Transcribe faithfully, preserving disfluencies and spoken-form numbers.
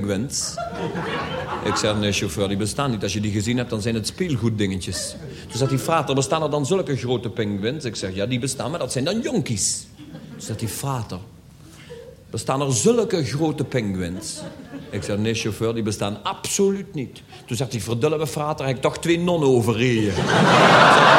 pinguïns. Ik zeg, nee, chauffeur, die bestaan niet. Als je die gezien hebt, dan zijn het speelgoeddingetjes. Toen zegt die frater, bestaan er dan zulke grote pinguïns? Ik zeg, ja, die bestaan, maar dat zijn dan jonkies. Toen zegt die frater, bestaan er zulke grote pinguïns? Ik zeg, nee, chauffeur, die bestaan absoluut niet. Toen zegt hij, verdulle we frater, heb ik toch twee nonnen overreden.